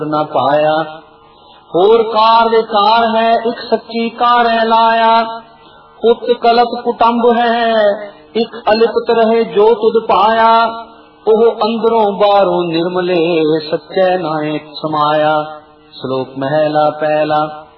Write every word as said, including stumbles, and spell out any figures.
न पाया। होर कार विकार है एक सच्ची कार लाया। पुत कलप कुटुंब है एक अलिप्त रहे जो तुद पाया। ओह अंदरों बाहरों निर्मले सच्चे नायक समाया। श्लोक महला पहला।